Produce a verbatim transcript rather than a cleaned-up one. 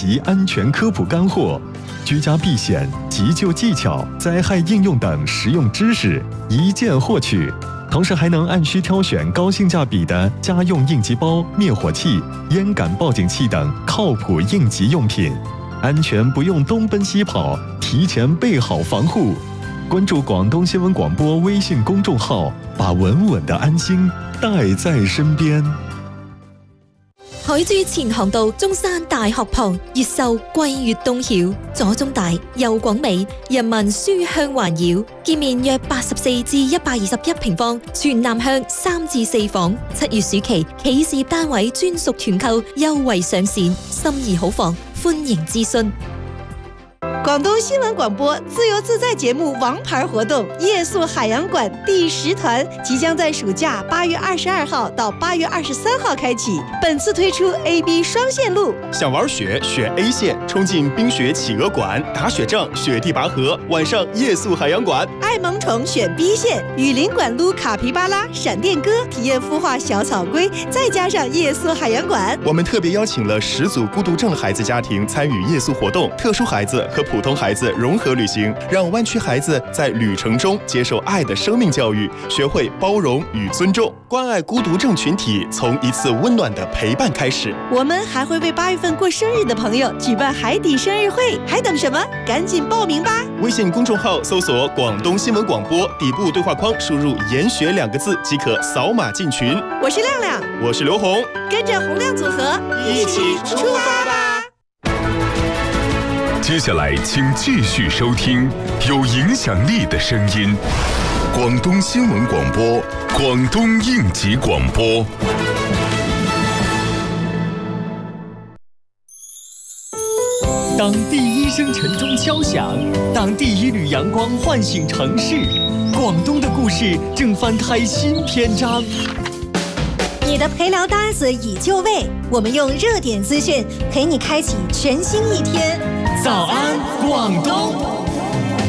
级安全科普干货，居家避险、急救技巧、灾害应用等实用知识一键获取。同时还能按需挑选高性价比的家用应急包、灭火器、烟感报警器等靠谱应急用品，安全不用东奔西跑，提前备好防护。关注广东新闻广播微信公众號，把穩穩的安心帶在身邊。 海珠前航道中山大學旁，越秀貴越東曉，左中大右廣美，人民書香環繞。建面約八十四至一百二十一平方，全南向三至四房。七月暑期企事業單位專屬團購優惠上線，心儀好房，歡迎諮詢。 廣東新聞廣播自由自在節目王牌活動夜宿海洋館第十團即將在暑假八月二十二號到八月二十三號開啟，本次推出 A B 雙線路。 想玩雪選 A 線，衝進冰雪企鵝館，打雪仗雪地拔河，晚上夜宿海洋館。 愛萌寵選 B 線，雨林館擼卡皮巴拉、閃電哥，體驗孵化小草龜，再加上夜宿海洋館。 我們特別邀請了十組孤獨症孩子家庭參與夜宿活動，特殊孩子和普通孩子融合旅行，讓灣區孩子在旅程中接受愛的生命教育，學會包容與尊重，關愛孤獨症群體，從一次溫暖的陪伴開始。 我們還會為八月份過生日的朋友舉辦海底生日會，還等什麼？趕緊報名吧！ 微信公眾號搜索廣東新聞廣播，底部對話框輸入研學兩個字即可掃碼進群。 我是亮亮， 我是劉紅， 跟着洪亮組合一起出發吧！ 接下來請繼續收聽有影響力的聲音，廣東新聞廣播，廣東應急廣播。 當第一聲晨鐘敲響，當第一縷陽光喚醒城市，廣東的故事正翻開新篇章。 你的陪聊搭子已就位，我們用熱點資訊陪你開啟全新一天。 早安，廣東。